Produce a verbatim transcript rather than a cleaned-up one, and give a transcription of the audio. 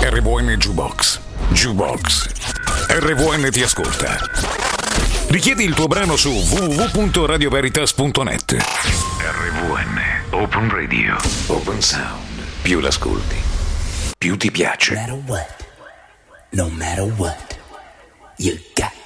R V N Jukebox. Jukebox. R V N ti ascolta. Richiedi il tuo brano su w w w punto radio veritas punto net. R V N Open Radio. Open Sound. Più l'ascolti, più ti piace. No matter what, no matter what, you got